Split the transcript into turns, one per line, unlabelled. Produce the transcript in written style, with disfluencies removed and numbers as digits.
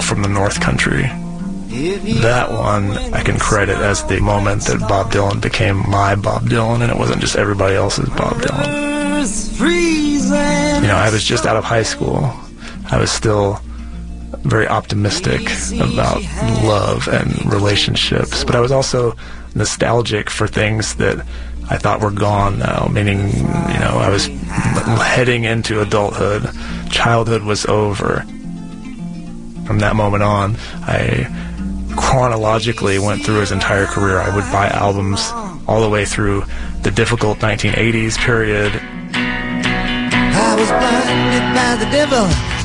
Girl from the North Country. That one I can credit as the moment that Bob Dylan became my Bob Dylan, and it wasn't just everybody else's Bob Dylan. I was just out of high school. I was still very optimistic about love and relationships, but I was also nostalgic for things that I thought were gone now, meaning, I was heading into adulthood. Childhood was over. From that moment on, I chronologically went through his entire career. I would buy albums all the way through the difficult 1980s period.
I was blinded by the devil